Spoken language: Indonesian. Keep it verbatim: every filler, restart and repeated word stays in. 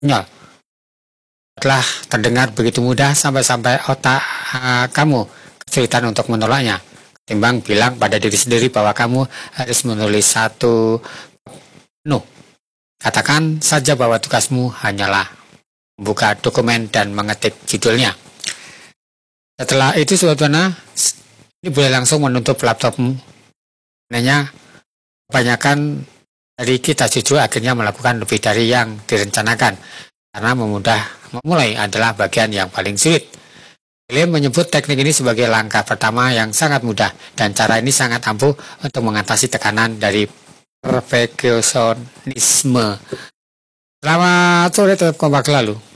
konyol. Telah terdengar begitu mudah sampai-sampai otak uh, kamu kesulitan untuk menolaknya. Ketimbang bilang pada diri sendiri bahwa kamu harus menulis satu penuh. Katakan saja bahwa tugasmu hanyalah membuka dokumen dan mengetik judulnya. Setelah itu sebetulnya ini boleh langsung menutup laptopmu. Sebenarnya kebanyakan dari kita jujur akhirnya melakukan lebih dari yang direncanakan, karena memudah memulai adalah bagian yang paling sulit. William menyebut teknik ini sebagai langkah pertama yang sangat mudah, dan cara ini sangat ampuh untuk mengatasi tekanan dari perfeksionisme. Selamat sore, tetap kompak selalu.